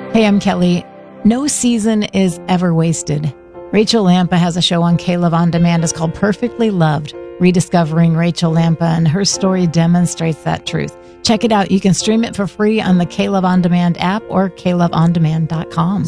Hey, I'm Kelly. No season is ever wasted. Rachel Lampa has a show on K-Love On Demand. It's called Perfectly Loved, rediscovering Rachel Lampa, and her story demonstrates that truth. Check it out. You can stream it for free on the K-Love On Demand app or KLoveOnDemand.com.